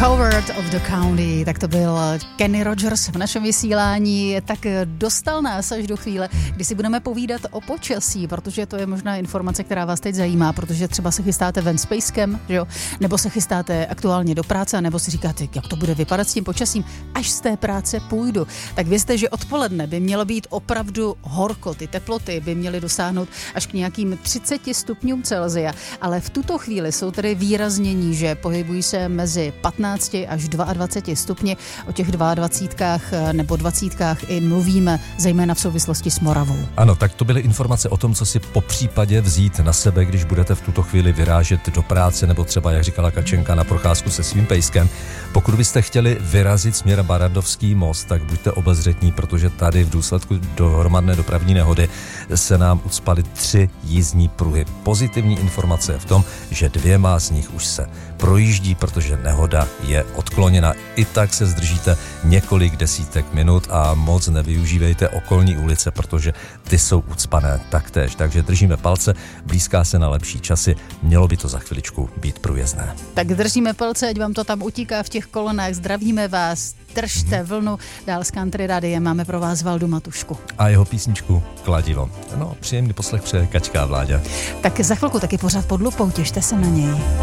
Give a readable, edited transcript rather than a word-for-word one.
Coward of the County, tak to byl Kenny Rogers v našem vysílání, tak dostal nás až do chvíle, kdy si budeme povídat o počasí, protože to je možná informace, která vás teď zajímá, protože třeba se chystáte ven s pejskem, že jo? Nebo se chystáte aktuálně do práce, nebo si říkáte, jak to bude vypadat s tím počasím, až z té práce půjdu. Tak vězte, že odpoledne by mělo být opravdu horko, ty teploty by měly dosáhnout až k nějakým 30 stupňům Celsia, ale v tuto chvíli jsou tedy výrazně níže, pohybují se mezi 15 až 22 stupni. O těch 22 nebo 20 i mluvíme, zejména v souvislosti s Moravou. Ano, tak to byly informace o tom, co si po případě vzít na sebe, když budete v tuto chvíli vyrážet do práce, nebo třeba, jak říkala Kačenka, na procházku se svým pejskem. Pokud byste chtěli vyrazit směr Barrandovský most, tak buďte obezřetní, protože tady v důsledku hromadné dopravní nehody se nám ucpaly 3 jízdní pruhy. Pozitivní informace je v tom, že 2 z nich už se projíždí, protože nehoda je odkloněna. I tak se zdržíte několik desítek minut a moc nevyužívejte okolní ulice, protože ty jsou ucpané taktéž. Takže držíme palce, blízká se na lepší časy, mělo by to za chviličku být průjezdné. Tak držíme palce, ať vám to tam utíká v těch kolonách, zdravíme vás, držte vlnu, dál z Country Radiem máme pro vás Valdu Matušku. A jeho písničku Kladivo. No, příjemný poslech přeje Kačka a Vláďa. Tak za chvilku taky pořád pod lupou, těšte se na něj.